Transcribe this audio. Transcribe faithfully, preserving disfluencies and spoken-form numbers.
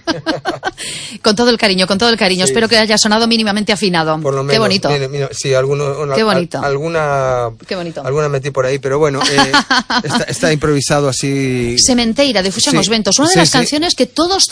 Con todo el cariño, con todo el cariño. Sí. Espero que haya sonado mínimamente afinado. Por lo menos. Qué bonito. Mire, mire, sí, alguno, una, Qué bonito. A, alguna, Qué bonito. Alguna metí por ahí, pero bueno, eh, está, está improvisado así. Sementeira, de Fusión sí, Os Ventos. Una de sí, las sí. canciones que todos